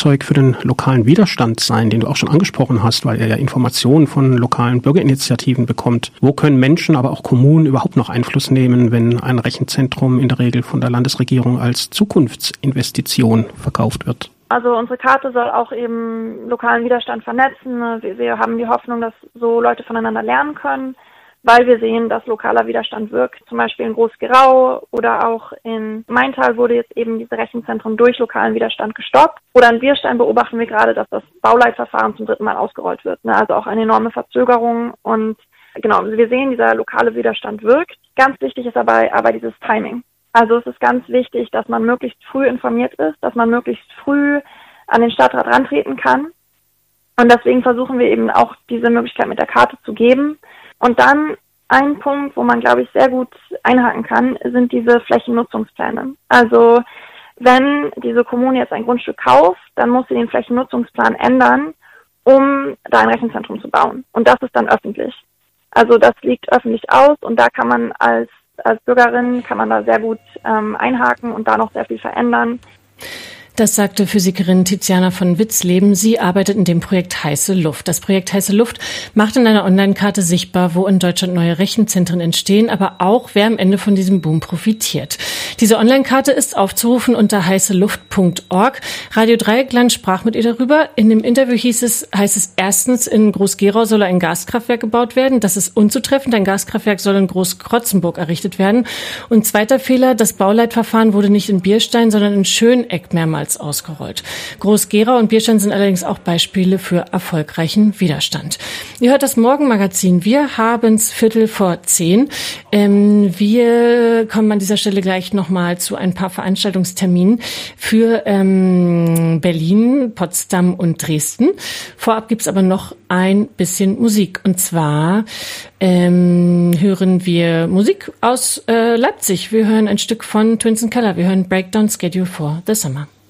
Werkzeug für den lokalen Widerstand sein, den du auch schon angesprochen hast, weil er ja Informationen von lokalen Bürgerinitiativen bekommt. Wo können Menschen, aber auch Kommunen überhaupt noch Einfluss nehmen, wenn ein Rechenzentrum in der Regel von der Landesregierung als Zukunftsinvestition verkauft wird? Also unsere Karte soll auch eben lokalen Widerstand vernetzen. Wir haben die Hoffnung, dass so Leute voneinander lernen können, weil wir sehen, dass lokaler Widerstand wirkt. Zum Beispiel in Groß-Gerau oder auch in Maintal wurde jetzt eben diese Rechenzentrum durch lokalen Widerstand gestoppt. Oder in Bierstein beobachten wir gerade, dass das Bauleitverfahren zum 3. Mal ausgerollt wird. Also auch eine enorme Verzögerung. Und genau, wir sehen, dieser lokale Widerstand wirkt. Ganz wichtig ist aber dieses Timing. Also es ist ganz wichtig, dass man möglichst früh informiert ist, dass man möglichst früh an den Stadtrat rantreten kann. Und deswegen versuchen wir eben auch diese Möglichkeit mit der Karte zu geben. Und dann ein Punkt, wo man, glaube ich, sehr gut einhaken kann, sind diese Flächennutzungspläne. Also wenn diese Kommune jetzt ein Grundstück kauft, dann muss sie den Flächennutzungsplan ändern, um da ein Rechenzentrum zu bauen. Und das ist dann öffentlich. Also das liegt öffentlich aus und da kann man als Bürgerin kann man da sehr gut einhaken und da noch sehr viel verändern. Das sagte Physikerin Tiziana von Witzleben. Sie arbeitet in dem Projekt Heiße Luft. Das Projekt Heiße Luft macht in einer Online-Karte sichtbar, wo in Deutschland neue Rechenzentren entstehen, aber auch, wer am Ende von diesem Boom profitiert. Diese Online-Karte ist aufzurufen unter heißeluft.org. Radio Dreieckland sprach mit ihr darüber. In dem Interview heißt es erstens, in Groß-Gerau soll ein Gaskraftwerk gebaut werden. Das ist unzutreffend. Ein Gaskraftwerk soll in Groß-Krotzenburg errichtet werden. Und zweiter Fehler, das Bauleitverfahren wurde nicht in Bierstein, sondern in Schöneck mehrmals ausgerollt. Groß-Gerau und Bierstein sind allerdings auch Beispiele für erfolgreichen Widerstand. Ihr hört das Morgenmagazin. Wir haben es 9:15. Wir kommen an dieser Stelle gleich nochmal zu ein paar Veranstaltungsterminen für Berlin, Potsdam und Dresden. Vorab gibt's aber noch ein bisschen Musik. Und zwar hören wir Musik aus Leipzig. Wir hören ein Stück von Twins & Keller. Wir hören Breakdown Schedule for the Summer.